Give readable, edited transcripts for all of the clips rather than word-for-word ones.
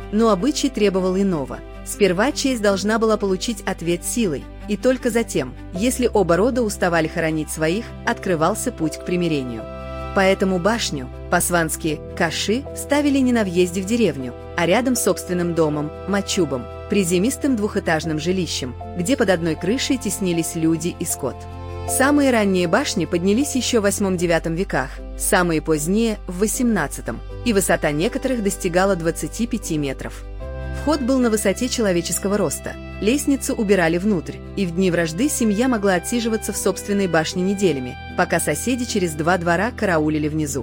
Но обычай требовал иного. Сперва честь должна была получить ответ силой, и только затем, если оба рода уставали хоронить своих, открывался путь к примирению. Поэтому башню, по-свански «каши», ставили не на въезде в деревню, а рядом с собственным домом, мачубом, приземистым двухэтажным жилищем, где под одной крышей теснились люди и скот. Самые ранние башни поднялись еще в VIII-IX веках, самые поздние – в XVIII, и высота некоторых достигала 25 метров. Вход был на высоте человеческого роста, лестницу убирали внутрь, и в дни вражды семья могла отсиживаться в собственной башне неделями, пока соседи через 2 двора караулили внизу.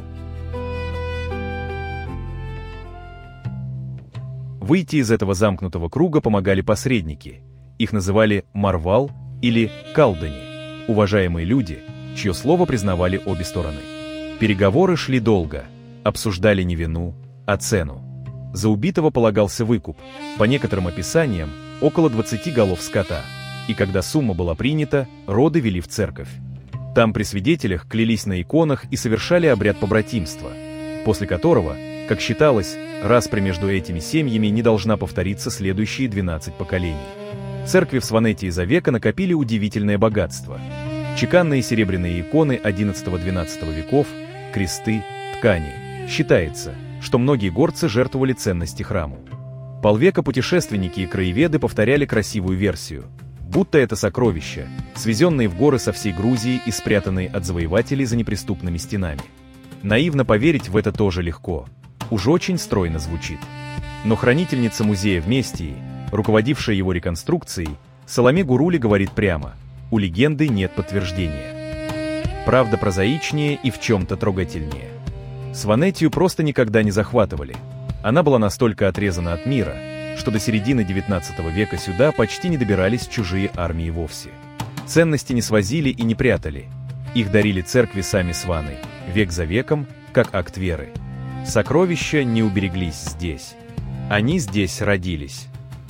Выйти из этого замкнутого круга помогали посредники. Их называли марвал или калдани, уважаемые люди, чье слово признавали обе стороны. Переговоры шли долго, обсуждали не вину, а цену. За убитого полагался выкуп, по некоторым описаниям, около 20 голов скота, и когда сумма была принята, роды вели в церковь. Там при свидетелях клялись на иконах и совершали обряд побратимства, после которого, как считалось, распря между этими семьями не должна повториться следующие 12 поколений. Церкви в Сванетии за века накопили удивительное богатство. Чеканные серебряные иконы XI-XII веков, кресты, ткани. Считается, что многие горцы жертвовали ценности храму. Полвека путешественники и краеведы повторяли красивую версию, будто это сокровища, свезенные в горы со всей Грузии и спрятанные от завоевателей за неприступными стенами. Наивно поверить в это тоже легко, уж очень стройно звучит. Но хранительница музея в Местии, руководившая его реконструкцией, Саломе Гурули говорит прямо: у легенды нет подтверждения. Правда прозаичнее и в чем-то трогательнее. Сванетию просто никогда не захватывали. Она была настолько отрезана от мира, что до середины XIX века сюда почти не добирались чужие армии вовсе. Ценности не свозили и не прятали. Их дарили церкви сами сваны, век за веком, как акт веры. Сокровища не убереглись здесь. Они здесь родились.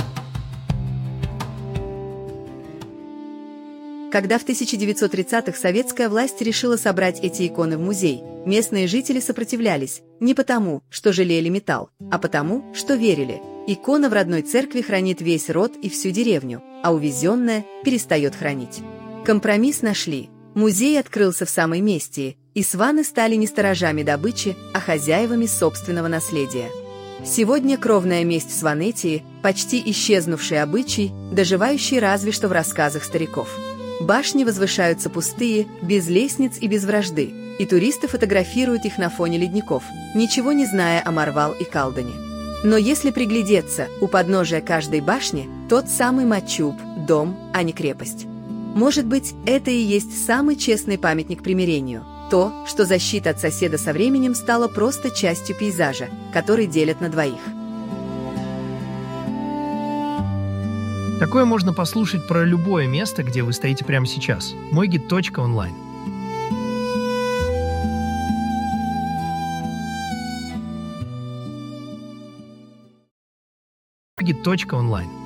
Когда в 1930-х советская власть решила собрать эти иконы в музей, местные жители сопротивлялись не потому, что жалели металл, а потому, что верили. Икона в родной церкви хранит весь род и всю деревню, а увезенная перестает хранить. Компромисс нашли. Музей открылся в самой Местии, и сваны стали не сторожами добычи, а хозяевами собственного наследия. Сегодня кровная месть в Сванетии – почти исчезнувший обычай, доживающий разве что в рассказах стариков. Башни возвышаются пустые, без лестниц и без вражды, и туристы фотографируют их на фоне ледников, ничего не зная о Марвал и Калдане. Но если приглядеться, у подножия каждой башни тот самый мачуб, дом, а не крепость. Может быть, это и есть самый честный памятник примирению. То, что защита от соседа со временем стала просто частью пейзажа, который делят на двоих. Такое можно послушать про любое место, где вы стоите прямо сейчас. Мойгид.онлайн. Мойгид.онлайн.